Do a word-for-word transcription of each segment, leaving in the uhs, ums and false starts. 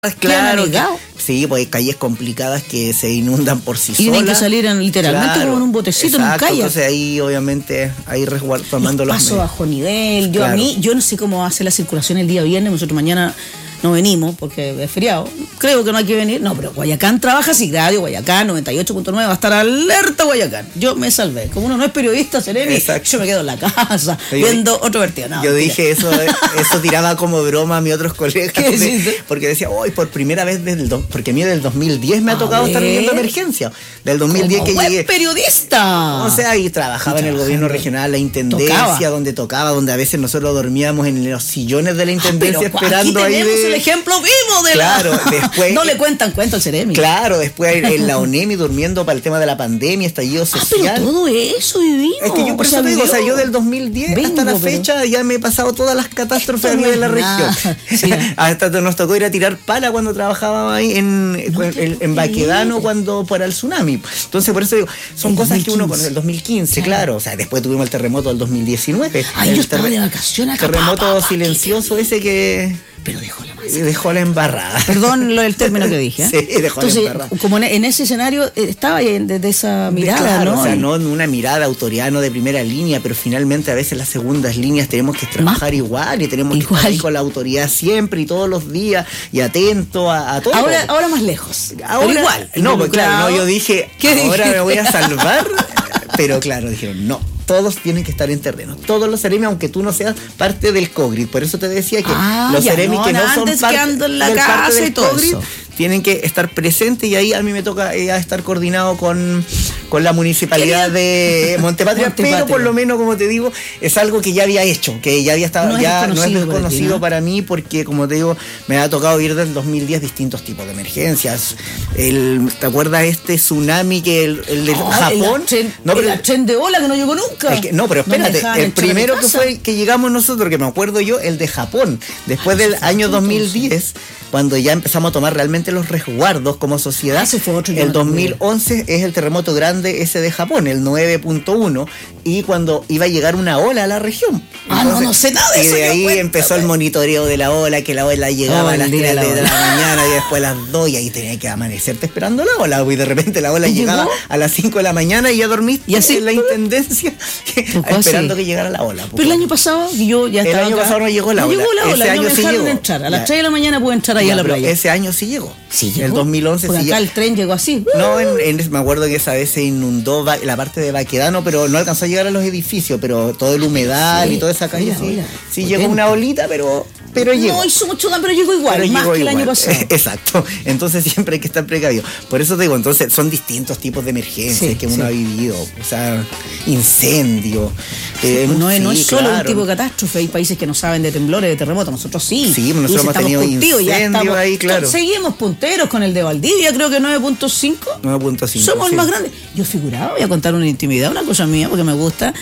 Claro, que, sí, pues hay calles complicadas que se inundan por sí solas. Y tienen que salir en, literalmente claro, como en un botecito, exacto, en un kayak. Entonces ahí obviamente ahí resguardando los pasos bajo nivel. Yo claro. a mí, yo no sé cómo hace la circulación el día viernes, nosotros mañana no venimos porque es feriado. Creo que no hay que venir. No, pero Guayacán trabaja así, Radio Guayacán, noventa y ocho punto nueve, va a estar alerta Guayacán. Yo me salvé. Como uno no es periodista, Seremi, yo me quedo en la casa yo, viendo otro vertido. No, yo dije eso, eso tiraba como broma a mis otros colegas. Porque, porque decía, hoy oh, por primera vez desde el do, porque a mí del dos mil diez me ha tocado estar viviendo emergencia. Del dos mil diez que llegué. periodista! O sea, y trabajaba en el gobierno regional, la intendencia, tocaba. donde tocaba, donde a veces nosotros dormíamos en los sillones de la intendencia ah, esperando ahí de... el ejemplo vivo de claro, la... después no le cuentan cuento al Ceremi. Claro, después en la ONEMI durmiendo para el tema de la pandemia, estallido social. Ah, pero todo eso vivimos. Es que yo por o eso sea, te digo, o sea, yo del dos mil diez vengo, hasta la fecha pero... ya me he pasado todas las catástrofes a nivel de la región. Sí. Hasta nos tocó ir a tirar pala cuando trabajábamos ahí en, no en, en Baquedano cuando para el tsunami. Entonces por eso digo, son el cosas dos mil quince. Que uno con el dos mil quince, claro. claro. O sea, después tuvimos el terremoto del dos mil diecinueve. Ay, yo estaba de vacaciones acá. Terremoto papá, papá, silencioso ese que... Pero dejó la masa. Dejó la embarrada. Perdón lo del término que dije. ¿eh? Sí, dejó Entonces, la embarrada. Como en, en ese escenario estaba desde de esa mirada, claro, ¿no? O sea, no una mirada autoriana de primera línea, pero finalmente a veces las segundas líneas tenemos que trabajar ¿Más? igual y tenemos igual. que estar ahí con la autoridad siempre y todos los días y atento a, a todo. Ahora, ahora más lejos. Ahora pero igual. No, pues claro, no, yo dije, ahora dije? me voy a salvar, pero claro, dijeron, no. Todos tienen que estar en terreno. Todos los Ceremi, aunque tú no seas parte del COGRID. Por eso te decía que ah, los Ceremi no, que no son parte, en la del, casa parte del y todo COGRID eso. tienen que estar presentes y ahí a mí me toca eh, estar coordinado con, con la municipalidad de Montepatria, Montepatria, pero por lo menos, como te digo, es algo que ya había hecho, que ya había estado, no ya es no es desconocido para, ti, ¿no? para mí, porque como te digo, me ha tocado ir desde el dos mil diez distintos tipos de emergencias. El, ¿te acuerdas este tsunami que el, el de oh, Japón? El tren, no, pero, el tren de ola que no llegó nunca. El que, no, pero espérate, no el primero que fue que llegamos nosotros, que me acuerdo yo, el de Japón, después ah, del año dos mil diez, cuando ya empezamos a tomar realmente los resguardos como sociedad. Ese fue otro, el dos mil once es el terremoto grande ese de Japón, el nueve punto uno, y cuando iba a llegar una ola a la región. Ah, Entonces, no, no sé nada de y eso. Y de ahí cuenta, empezó el monitoreo de la ola, que la ola llegaba oh, a las tres de la, de la mañana y después a las dos, y ahí tenía que amanecerte esperando la ola, y de repente la ola llegaba llegó? a las cinco de la mañana y ya dormiste y así en la intendencia esperando que llegara la ola. Pero el año pasado yo ya estaba El año acá. pasado no llegó la no ola. Llegó la ola. Ese no año me sí llegó. Entrar. A las ya. tres de la mañana puedo entrar ahí ya, a la playa. Ese año sí llegó. Sí llegó. El dos mil once Porque sí acá llegó. el tren llegó así. No, en, en, me acuerdo que esa vez se inundó la parte de Baquedano, pero no alcanzó a llegar a los edificios, pero todo el humedal sí, y toda esa calle sí, ola, sí llegó una olita, pero pero llegó. No hizo mucho daño, pero llegó igual, pero más llegó que igual. el año pasado. Exacto. Entonces siempre hay que estar precavido. Por eso te digo, entonces son distintos tipos de emergencias sí, que uno sí. ha vivido. O sea, incendio. Sí, eh, no, sí, es, no es solo claro. un tipo de catástrofe. Hay países que no saben de temblores, de terremotos. Nosotros sí. Sí, nosotros hemos tenido incendios ahí, claro. Seguimos punteros con el de Valdivia, creo que nueve punto cinco. nueve punto cinco. Somos sí. el más grande. Yo figuraba, voy a contar una intimidad, una cosa mía, porque me gusta.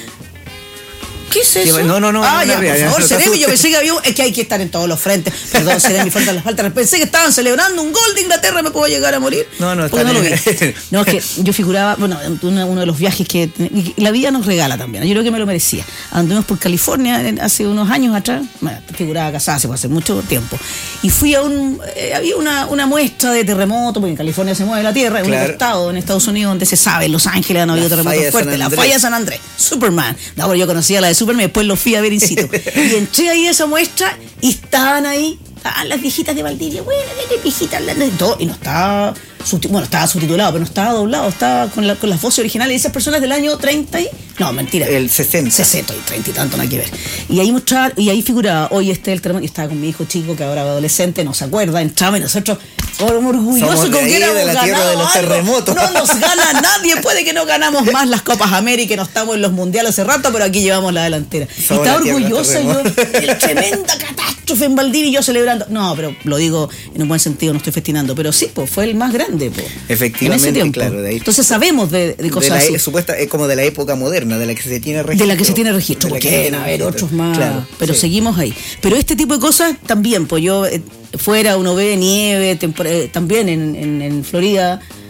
¿Qué es eso? No, no, no. Ah, no, ya, no, por no, favor, no, Ceremi, yo pensé que había un... Es que hay que estar en todos los frentes. Perdón, Ceremi, falta las faltas. Pensé que estaban celebrando un gol de Inglaterra, me puedo llegar a morir. No, no, está no lo vi. No, es que yo figuraba, bueno, uno, uno de los viajes que la vida nos regala también. Yo creo que me lo merecía. Anduvimos por California hace unos años atrás. Bueno, figuraba casada hace, hace mucho tiempo. Y fui a un... Eh, había una, una muestra de terremoto, porque en California se mueve la tierra. Es claro. un estado en Estados Unidos donde se sabe, en Los Ángeles han habido terremotos fuertes. La falla de San Andrés. Superman. No, bueno, yo conocía la de Superman y después lo fui a ver in situ. Y entré ahí a esa muestra y estaban ahí, estaban las viejitas de Valdivia, bueno, las viejitas, y todo, y no estaba, bueno, estaba subtitulado, pero no estaba doblado, estaba con, la, con las voces originales de esas personas del año treinta y, no, mentira. El sesenta. sesenta y treinta y tanto, nada que ver. Y ahí mostraba, y ahí figuraba, hoy este el terremoto, y estaba con mi hijo chico, que ahora es adolescente, no se acuerda, entraba y nosotros, orgullosos con que éramos de la tierra de los terremotos. No nos gana nadie, puede que no ganamos más las Copas América, no estamos en los mundiales hace rato, pero aquí llevamos la delantera. Somos y estaba orgullosa yo, el tremenda catástrofe en Valdivia y yo celebrando. No, pero lo digo en un buen sentido, no estoy festinando, pero sí, pues fue el más grande. Po, efectivamente, claro. De ahí, entonces sabemos de, de cosas de la, así. Supuesta, es como de la época moderna, de la que se tiene registro. De la que se tiene registro, porque deben haber otros más, claro, pero sí. seguimos ahí. Pero este tipo de cosas también, pues yo, eh, fuera uno ve nieve, tempor- también en, en, en Florida,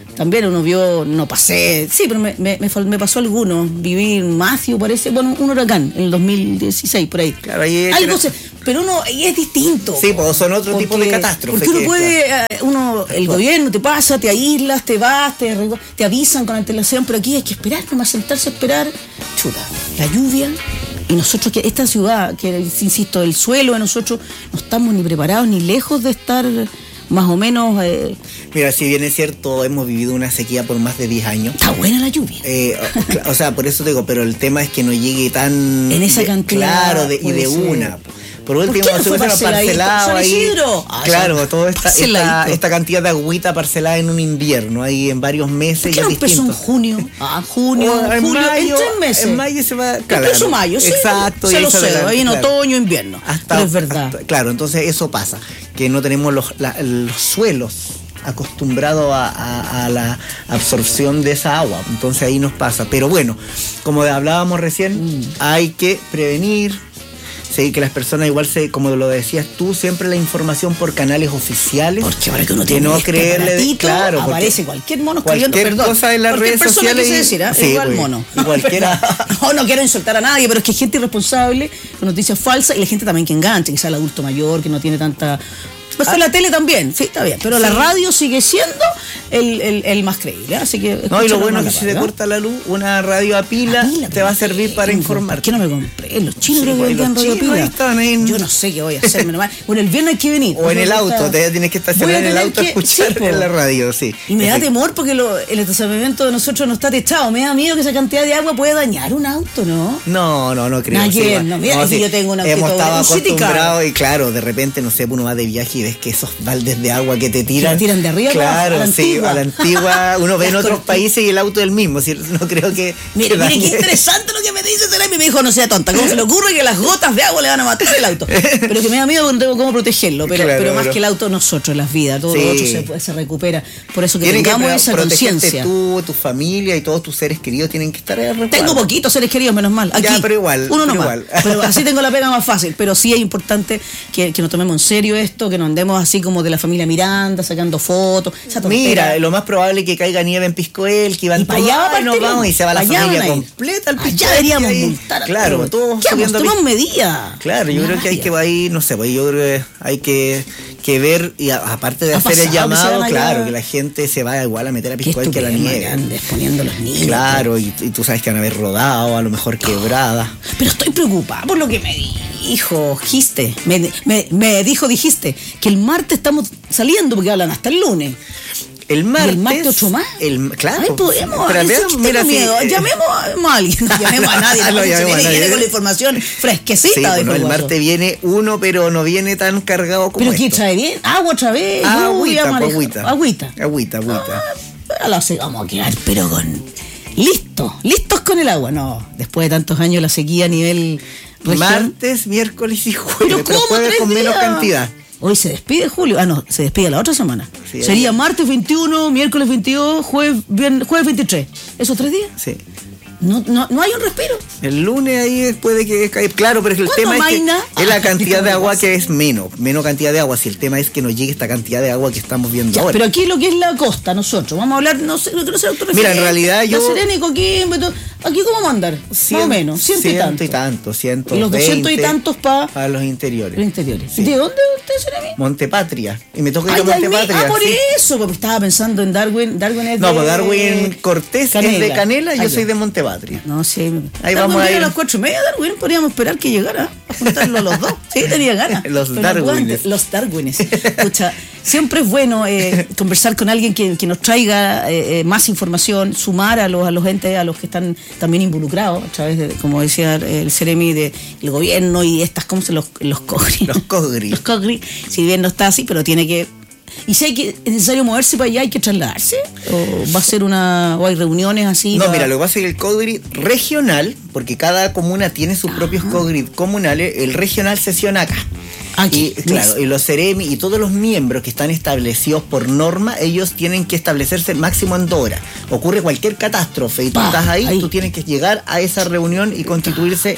también uno vio, no pasé, sí, pero me, me, me pasó alguno. Viví en Matthew, parece, bueno, un huracán en el dos mil dieciséis, por ahí. Claro, ahí es Algo se, pero uno, ahí es distinto. Sí, pues son otro porque, tipo de catástrofes. Porque uno puede, uno, el gobierno te pasa, te aíslas, te vas, te, te avisan con antelación, pero aquí hay que esperar, nomás sentarse a esperar. Chuta, la lluvia. Y nosotros, que esta ciudad, que insisto, el suelo de nosotros, no estamos ni preparados ni lejos de estar más o menos... Eh, Mira, si bien es cierto, hemos vivido una sequía por más de diez años. Está buena la lluvia. Eh, o, o sea, por eso te digo, pero el tema es que no llegue tan... En esa cantidad. Claro, de, y de ser. una. Por último, ¿Por qué no fue parcelado ahí. ahí ah, claro, toda esta, esta, esta cantidad de agüita parcelada en un invierno, ahí en varios meses. ¿Por qué no empezó en junio? Ah, junio, o en julio, mayo, en tres meses. En mayo se va. Claro, empezó mayo, sí. Exacto. Se lo sé, ahí en claro. otoño, invierno. Hasta, pero es verdad. Hasta, claro, entonces eso pasa, que no tenemos los, la, los suelos acostumbrados a, a, a la absorción de esa agua, entonces ahí nos pasa. Pero bueno, como hablábamos recién, mm. hay que prevenir. Sí, que las personas igual se, como lo decías tú, siempre la información por canales oficiales. Porque ahora que uno que tiene no este creerle, de, claro, aparece cualquier mono cualquier perdón, cosa en las redes sociales. Que decir, ¿eh? Sí, igual pues, mono. Cualquiera. No, no quiero insultar a nadie, pero es que hay gente irresponsable con noticias falsas y la gente también que engancha, quizá el adulto mayor que no tiene tanta. Pues con ah. la tele también, sí, está bien. Pero sí. La radio sigue siendo el, el, el más creíble. Así que. No, y lo bueno es que si te corta la luz, una radio a pila, a pila te va a servir para informar. ¿Por qué no me compré? Los chinos creo que vendían radio a pila. En... Yo no sé qué voy a hacerme nomás. Bueno, el viernes hay que venir. O en el auto, está... te tienes que estacionar en el auto a escuchar sí, en la radio, sí. Y me da temor porque lo, el estacionamiento de nosotros no está techado. Me da miedo que esa cantidad de agua pueda dañar un auto, ¿no? No, no, no creo. Sí, no, mira, no, si sí. Yo tengo un auto. Hemos estado acostumbrados y claro, de repente, no sé, uno va de viaje y ves que esos baldes de agua que te tiran. Que tiran de arriba. Claro, a la sí, antigua. a la antigua. Uno ve en otros países y el auto es el mismo. ¿Sí? No creo que. Mire, que mire, qué interesante lo que me dice Seremi. Me dijo, no sea tonta. ¿Cómo se le ocurre que las gotas de agua le van a matar el auto? Pero que me da miedo porque no tengo cómo protegerlo. Pero, claro, pero más pero... que el auto, nosotros, las vidas. Todo sí. Lo otro se, se recupera. Por eso que tienen tengamos que esa conciencia. Tú, tu familia y todos tus seres queridos tienen que estar ahí. Tengo poquitos seres queridos, menos mal. Aquí, ya, pero igual. Uno no igual. Pero así tengo la pega más fácil. Pero sí es importante que, que nos tomemos en serio esto, que no andemos así como de la familia Miranda, sacando fotos. Esa Mira, lo más probable es que caiga nieve en Piscoel, que iban todos, y nos vamos y se va la familia completa al Piscoel. Ya deberíamos multar. Claro, todos subiendo. Tomamos medidas. Claro, yo creo que hay que ahí, no sé, pues yo creo que hay que, que ver, y a, aparte de hacer el llamado, claro, que la gente se va igual a meter a Piscoel que a la nieve. Grandes, poniendo los niños. Claro, y, y tú sabes que van a haber rodado, a lo mejor quebrada. Pero estoy preocupada por lo que me dijo, dijiste, me, me, me dijo, dijiste, que el martes estamos saliendo porque hablan hasta el lunes. El martes. ¿Y el martes ocho más? El, claro. Ay, podemos. Pero veamos, mira, miedo. Sí, llamemos a alguien. No llamemos a nadie. No, no llamemos a nadie. Viene con la información fresquecita. Sí, de bueno, el martes viene uno, pero no viene tan cargado como ¿Pero qué trae bien? Agua otra vez. Ah, agüita, pues, agüita. Agüita. Agüita, agüita. Ah, la vamos a quedar, pero con... Listo. Listos con el agua. No, después de tantos años la sequía a nivel región. Martes, miércoles y jueves. ¿Pero cómo? Jueves con días? Menos cantidad. Hoy se despide Julio. Ah, no, se despide la otra semana. Sí, Sería ahí. martes veintiuno, miércoles veintidós, jueves, viernes, jueves veintitrés. ¿Esos tres días? Sí. No, no, no hay un respiro. El lunes ahí puede que caiga. Claro, pero es que el tema es, que es la cantidad de agua que es menos. Menos cantidad de agua. Si el tema es que nos llegue esta cantidad de agua que estamos viendo ya, ahora. Pero aquí lo que es la costa, nosotros. Vamos a hablar, no sé, no quiero ser autorreferente. Mira, en realidad yo. La Serena y Coquimbo, aquí cómo mandar. Más o menos, ciento, ciento y tanto. y tanto, ciento y los doscientos y tantos para pa los interiores. Los interiores. Sí. ¿De dónde usted, Serena? Montepatria. Y me toca ir ay, a Montepatria. Ah, por sí. eso, porque estaba pensando en Darwin. Darwin es de. No, pues Darwin Cortés Canela. Es de Canela, yo ay, soy de Montepatria. No, sí. Ahí Darwin vamos a ir. A las cuatro y media, Darwin, podríamos esperar que llegara a juntarlo los dos. Sí, tenía ganas. Los Darwines. Los Darwines. Escucha, siempre es bueno eh, conversar con alguien que, que nos traiga eh, más información, sumar a los, a los entes, a los que están también involucrados, a través de, como decía el Seremi, del gobierno y estas, ¿cómo se los los cogri? Los cogri. Los cogri, si bien no está así, pero tiene que. ¿Y si hay que, es necesario moverse para allá, hay que trasladarse? ¿O va a ser una, o hay reuniones así? No, para... mira, lo que pasa es que el COGRI regional, porque cada comuna tiene sus Ajá. propios COGRI comunales, el regional sesiona acá. Aquí, y claro, y los Ceremi y todos los miembros que están establecidos por norma, ellos tienen que establecerse máximo en dos horas. Ocurre cualquier catástrofe y tú pa, estás ahí, ahí, tú tienes que llegar a esa reunión y constituirse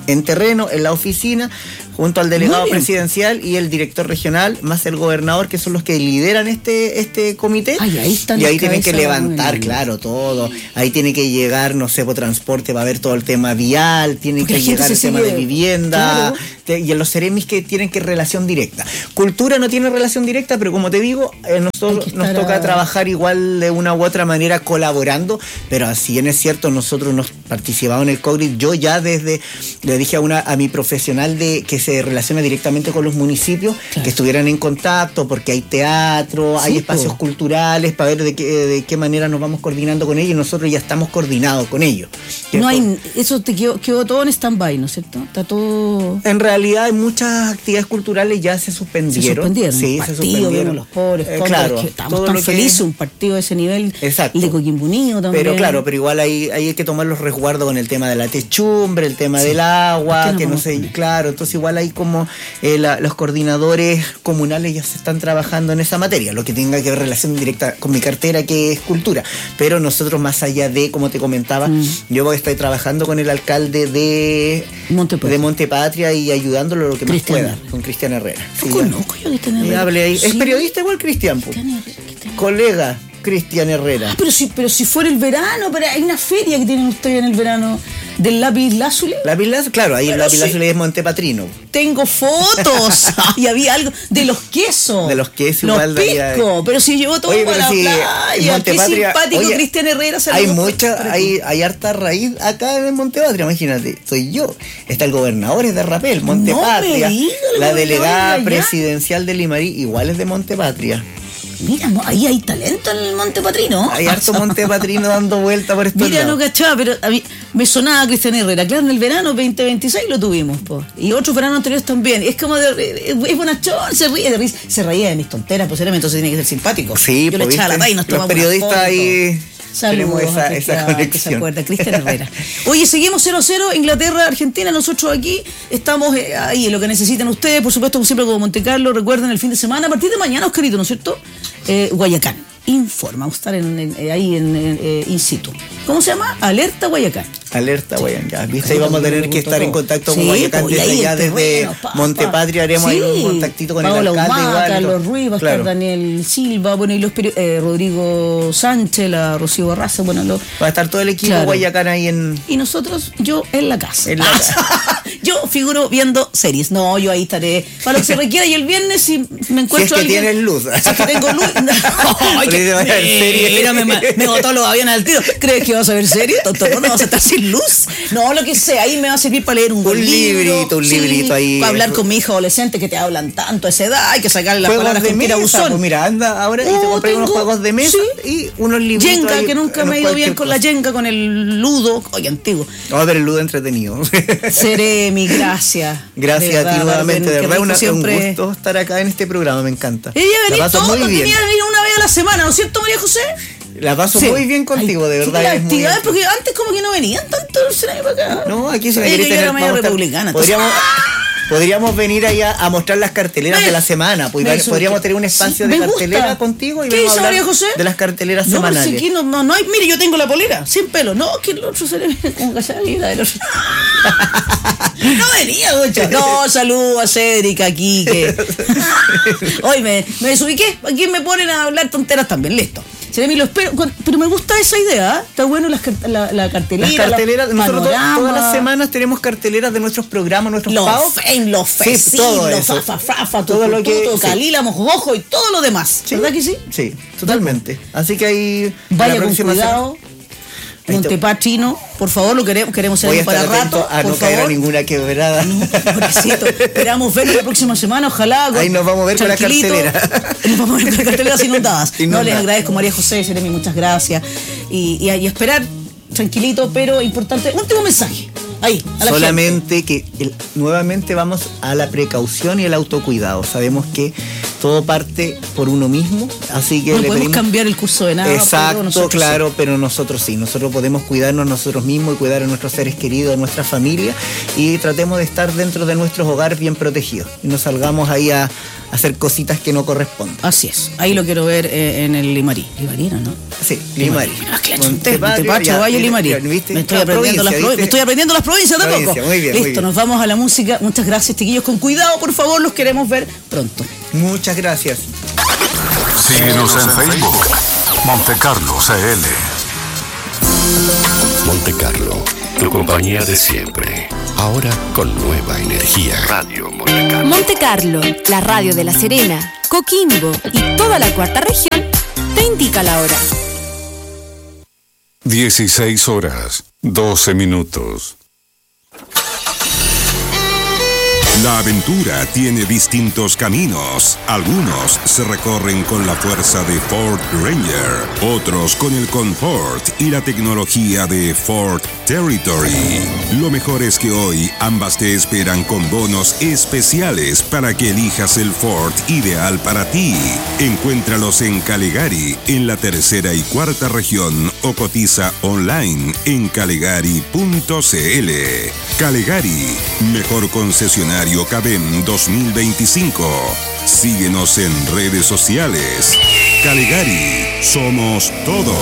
en terreno, en la oficina, junto al delegado presidencial y el director regional, más el gobernador, que son los que lideran este este comité. Ay, ahí están y ahí tienen que levantar, claro, todo. Ahí tiene que llegar, no sé, por transporte, va a haber todo el tema vial, tiene Porque que llegar el tema de vivienda, claro. Y en los seremis que tienen que relación directa. Cultura no tiene relación directa, pero como te digo, eh, nosotros nos toca a... trabajar igual de una u otra manera colaborando, pero así bien es cierto, nosotros nos participamos en el COGRIT. Yo ya desde, le dije a una a mi profesional de que se relaciona directamente con los municipios, claro, que estuvieran en contacto, porque hay teatro, sí, hay espacios po. culturales, para ver de qué, de qué manera nos vamos coordinando con ellos, y nosotros ya estamos coordinados con ellos. No hay, eso te quedó, quedó todo en stand-by, ¿no es cierto? Está todo... En realidad muchas actividades culturales ya se suspendieron. Se suspendieron. Sí, partido, se suspendieron. Los pobres, eh, claro, que estamos tan felices, que... un partido de ese nivel. Exacto. El de Coquimbo Unido también. Pero claro, pero igual hay, hay que tomar los resguardos con el tema de la techumbre, el tema sí. del agua, no que no sé, claro, entonces igual hay como eh, la, los coordinadores comunales ya se están trabajando en esa materia, lo que tenga que ver relación directa con mi cartera, que es cultura, pero nosotros más allá de, como te comentaba, mm. yo voy a estar trabajando con el alcalde de Montepatria, de Montepatria y ayudándolo lo que Cristian más pueda, Herrera. con Cristian Herrera. Sí, conozco yo a Cristian Herrera. Hable ahí. Sí. Es periodista igual Cristian, Cristian Cristian colega Cristian Herrera. Ah, pero si, pero si fuera el verano, pero hay una feria que tienen ustedes en el verano del lápiz lázuli. Lápiz lázuli, claro, ahí pero el lápiz sí. lázuli es Montepatrino. Tengo fotos. Y había algo de los quesos. De los quesos los igual. Pisco, pero si llevó todo oye, para la si playa. Qué simpático oye, Cristian Herrera. Hay mucha, hay, hay harta raíz acá en Montepatria, imagínate. Soy yo. Está el gobernador, es de Rapel, Montepatria. No diga, la delegada de presidencial de Limarí, igual es de Montepatria. Mira, ahí hay talento en el Montepatrino. Hay harto Montepatrino dando vuelta por estos Mira, lados. no cachaba, pero a mí me sonaba Cristian Herrera. Claro, en el verano veinte veintiséis lo tuvimos, po. Y otros veranos anteriores también. Es como de, es bonachón, se ríe de risa. Se reía de mis tonteras, posiblemente, entonces tiene que ser simpático. Sí, yo le echaba la talla y nos tomamos los periodistas ahí... Saludos, tenemos esa, esa conexión. Que se acuerda, Cristian Herrera. Oye, seguimos cero cero, Inglaterra, Argentina, nosotros aquí estamos eh, ahí, en lo que necesitan ustedes, por supuesto, como siempre, como Monte Carlo, recuerden el fin de semana, a partir de mañana, Oscarito, ¿no es cierto? Eh, Guayacán, informa, vamos a estar en, en, ahí en, en eh, in situ. ¿Cómo se llama? Alerta Guayacán. Alerta Guayacán, ya, viste, ahí vamos a tener que estar en contacto sí, con Guayacán desde allá, desde bueno, pa, Montepatria, haremos sí. ahí un contactito con Paola el alcalde. Humá, igual, Carlos Ruiz, va a claro. estar Daniel Silva, bueno, y los peri- eh, Rodrigo Sánchez, la Rocío Barraza, bueno, lo, va a estar todo el equipo claro. Guayacán ahí en... Y nosotros, yo en la casa. En la casa. Yo figuro viendo series, no, yo ahí estaré, para lo que se requiera, y el viernes si me encuentro si es que alguien, tienes luz. Si es que tengo luz. Ay, que, mira, me, me botó los aviones al tiro. ¿Crees que vas a ver serie? Doctor, no, no vas a estar sin luz. No, lo que sea, ahí me va a servir para leer un, un libro, librito, un sí, librito ahí. Para hablar con mi hija adolescente que te hablan tanto a esa edad, hay que sacarle las palabras con tira buzón. Pues mira, anda ahora oh, y te compré tengo, unos juegos de mesa sí, y unos libros. Yenga, ahí, que nunca me ha ido bien con cosa. La Yenga, con el ludo. Oye, antiguo. Vamos a ver el ludo entretenido. Seré mi gracia. Gracias verdad, a ti nuevamente, de verdad, una, siempre... un gusto estar acá en este programa, me encanta. Ella venía todo, muy bien. Tenía que venir una vez a la semana, ¿no es cierto, María José? La paso sí. muy bien contigo, de verdad. Las actividades, porque antes como que no venían tanto el para acá. No, aquí se me quiere tener. Era medio republicana. Podríamos, podríamos venir allá a mostrar las carteleras me, de la semana. Podríamos, podríamos tener un espacio sí, de cartelera gusta. Contigo y ¿qué dice María José? De las carteleras no, semanales. Si aquí no, no, no hay, mire, yo tengo la polera, sin pelo. No, que el otro se le con gasolina del otro. No venía, mucho. No, saludo a Cédric aquí. Que... Hoy me, me desubiqué. Aquí me ponen a hablar tonteras también. Listo. Seremi, lo espero, pero me gusta esa idea, ¿eh? Está bueno la, la, la cartelera. Las carteleras, la nosotros panorama. Todas las semanas tenemos carteleras de nuestros programas, nuestros los pagos. Fame, los Fame, sí, todo los eso. Fafa, fafa, todo lo que Calila, Mojojojo y todo lo demás. Sí. ¿Verdad que sí? Sí, totalmente. Así que ahí vaya con cuidado. Montepatrino, por favor, lo queremos, queremos ser para rato. A por no favor. caer a ninguna quebrada. No, pobrecito. Esperamos verlo la próxima semana, ojalá. Ahí nos vamos a ver con la cartelera. Nos vamos a ver con las carteleras inundadas. Inundada. No, les agradezco, María José, Jeremy, muchas gracias. Y, y, y esperar, tranquilito, pero importante. Último mensaje. Ahí, a la solamente gente. que el, nuevamente vamos a la precaución y el autocuidado. Sabemos que todo parte por uno mismo, así que no le podemos pedimos... cambiar el curso de nada. Exacto, pero claro, sí. Pero nosotros sí, nosotros podemos cuidarnos nosotros mismos y cuidar a nuestros seres queridos, a nuestra familia, y tratemos de estar dentro de nuestros hogares bien protegidos y no salgamos ahí a hacer cositas que no corresponden. Así es. Ahí lo quiero ver eh, en el Limarí. ¿Limarino, no? Sí, Limarí. Ah, claro, Montepacho, Valle, Limarí. Me estoy, aprendiendo las provincias, me estoy aprendiendo las provincias de poco. Muy bien, Listo, muy bien. Nos vamos a la música. Muchas gracias, chiquillos. Con cuidado, por favor, los queremos ver pronto. Muchas gracias. Síguenos en Facebook. Monte Carlo C L. Monte Carlo, tu compañía de siempre. Ahora con nueva energía. Radio Monte Carlo. Monte Carlo, la radio de La Serena, Coquimbo y toda la cuarta región, te indica la hora. dieciséis horas, doce minutos. La aventura tiene distintos caminos. Algunos se recorren con la fuerza de Ford Ranger, otros con el confort y la tecnología de Ford Territory. Lo mejor es que hoy ambas te esperan con bonos especiales para que elijas el Ford ideal para ti. Encuéntralos en Calegari, en la tercera y cuarta región, o cotiza online en calegari punto cl. Calegari, mejor concesionario Cabem dos mil veinticinco. Síguenos en redes sociales. Calegari, somos todos.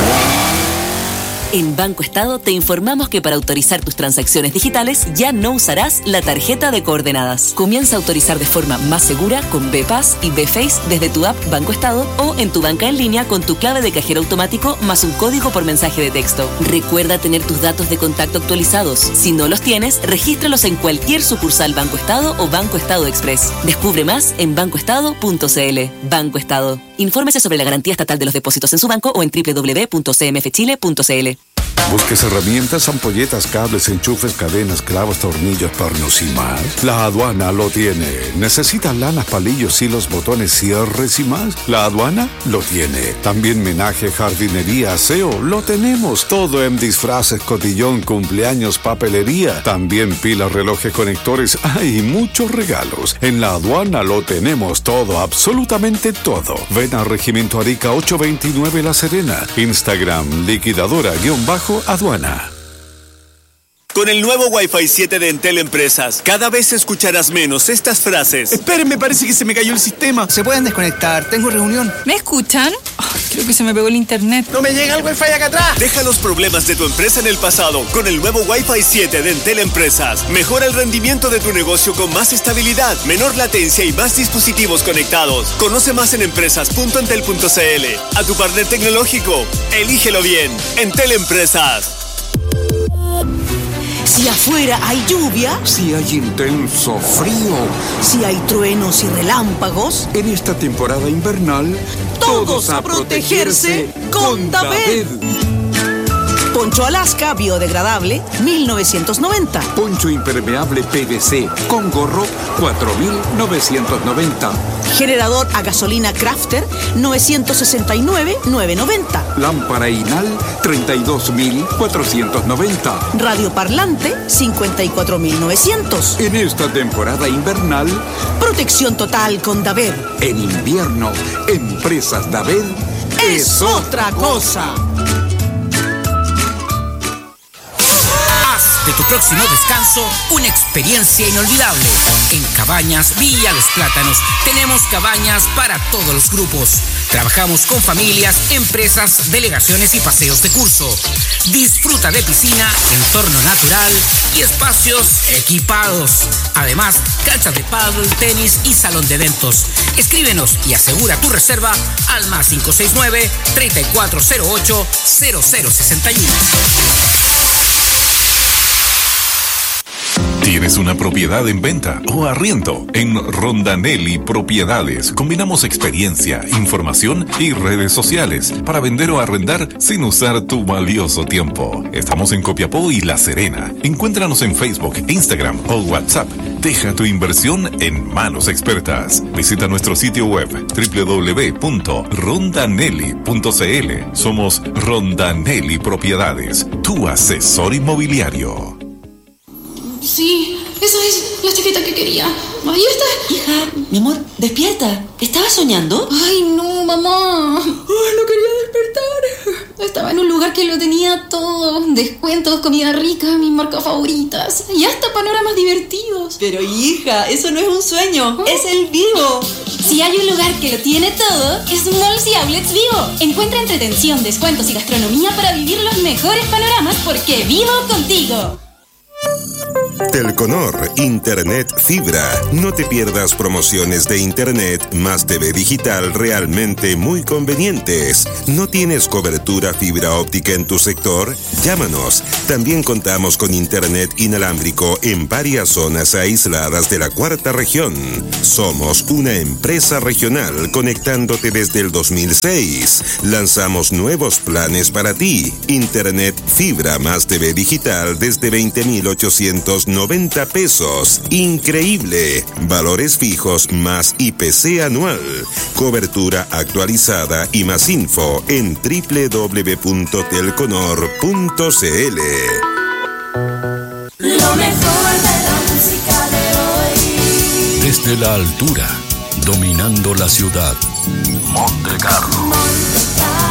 En Banco Estado te informamos que para autorizar tus transacciones digitales ya no usarás la tarjeta de coordenadas. Comienza a autorizar de forma más segura con B-Pass y B-Face desde tu app Banco Estado o en tu banca en línea con tu clave de cajero automático más un código por mensaje de texto. Recuerda tener tus datos de contacto actualizados. Si no los tienes, regístralos en cualquier sucursal Banco Estado o Banco Estado Express. Descubre más en banco estado punto cl. Banco Estado. Infórmese sobre la garantía estatal de los depósitos en su banco o en doble u doble u doble u punto c m f chile punto c l. Busques herramientas, ampolletas, cables, enchufes, cadenas, clavos, tornillos, pernos y más. La aduana lo tiene. ¿Necesitas lanas, palillos, hilos, botones, cierres y más? La aduana lo tiene. También menaje, jardinería, aseo, lo tenemos. Todo en disfraces, cotillón, cumpleaños, papelería. También pilas, relojes, conectores. Hay muchos regalos. En la aduana lo tenemos todo, absolutamente todo. Ven a Regimiento Arica ochocientos veintinueve La Serena. Instagram, liquidadora, guión bajo, aduana. Con el nuevo Wi-Fi siete de Entel Empresas, cada vez escucharás menos estas frases. Esperen, me parece que se me cayó el sistema. Se pueden desconectar, tengo reunión. ¿Me escuchan? Oh, creo que se me pegó el internet. ¡No me llega el Wi-Fi acá atrás! Deja los problemas de tu empresa en el pasado con el nuevo Wi-Fi siete de Entel Empresas. Mejora el rendimiento de tu negocio con más estabilidad, menor latencia y más dispositivos conectados. Conoce más en empresas punto entel punto cl. A tu partner tecnológico, elígelo bien. Entel Empresas. Si afuera hay lluvia, si hay intenso frío, si hay truenos y relámpagos, en esta temporada invernal, todos, todos a protegerse con David. Poncho Alaska biodegradable mil novecientos noventa. Poncho impermeable P V C con gorro cuatro mil novecientos noventa. Generador a gasolina Crafter novecientos sesenta y nueve mil novecientos noventa. Lámpara Inal treinta y dos mil cuatrocientos noventa. Radio Parlante cincuenta y cuatro mil novecientos. En esta temporada invernal, protección total con David. En invierno, Empresas David es, es otra cosa. De tu próximo descanso, una experiencia inolvidable. En Cabañas Villa Los Plátanos tenemos cabañas para todos los grupos. Trabajamos con familias, empresas, delegaciones y paseos de curso. Disfruta de piscina, entorno natural y espacios equipados. Además, canchas de pádel, tenis y salón de eventos. Escríbenos y asegura tu reserva al más cinco seis nueve, treinta y cuatro cero ocho, cero cero sesenta y uno. ¿Tienes una propiedad en venta o arriendo? En Rondanelli Propiedades combinamos experiencia, información y redes sociales para vender o arrendar sin usar tu valioso tiempo. Estamos en Copiapó y La Serena. Encuéntranos en Facebook, Instagram o WhatsApp. Deja tu inversión en manos expertas. Visita nuestro sitio web doble u doble u doble u punto rondanelli punto cl. Somos Rondanelli Propiedades, tu asesor inmobiliario. Sí, esa es la chaqueta que quería. Ahí está. Hija, mi amor, despierta. ¿Estabas soñando? Ay, no, mamá. Ay, no quería despertar. Estaba Estaba en un lugar que lo tenía todo. Descuentos, comida rica, mis marcas favoritas y hasta panoramas divertidos. Pero hija, eso no es un sueño, ¿Oh? Es el Vivo. Si hay un lugar que lo tiene todo, es Malls y Outlets Vivo. Encuentra entretención, descuentos y gastronomía para vivir los mejores panoramas porque vivo contigo. Telconor, Internet Fibra. No te pierdas promociones de Internet más T V digital realmente muy convenientes. ¿No tienes cobertura fibra óptica en tu sector? Llámanos. También contamos con Internet inalámbrico en varias zonas aisladas de la cuarta región. Somos una empresa regional conectándote desde el dos mil seis. Lanzamos nuevos planes para ti. Internet Fibra más T V digital desde veinte mil ochocientos noventa pesos. Increíble. Valores fijos más I P C anual. Cobertura actualizada y más info en doble u doble u doble u punto telconor punto c l. Lo mejor de la música de hoy. Desde la altura, dominando la ciudad. Monte Carlo. Monte Carlo.